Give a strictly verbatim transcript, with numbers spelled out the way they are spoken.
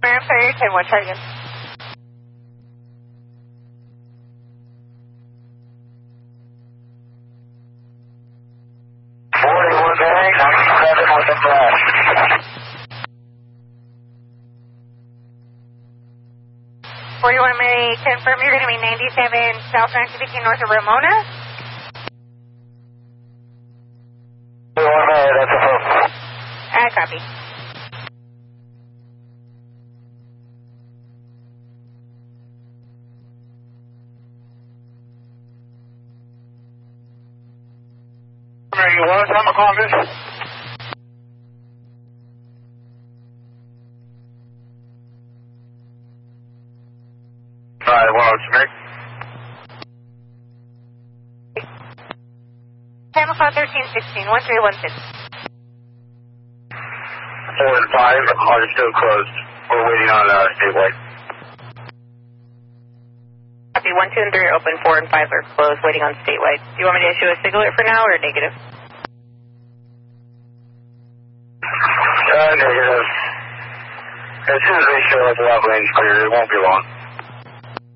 I'm sorry, ten one, try again. forty-one bag, ninety-seven with the flash. forty-one, may confirm you're going to be ninety-seven South nine fifteen north of Ramona? forty-one bag, that's a phone. I copy. You want to time a call, miss? Alright, well, it's me. Time call thirteen sixteen, one three one six. Four and five are still closed. We're waiting on uh, statewide. Copy, one, two, and three are open, four and five are closed, waiting on statewide. Do you want me to issue a signal alert for now or negative? Uh, negative. As soon as they show up, the lab lane's clear. It won't be long.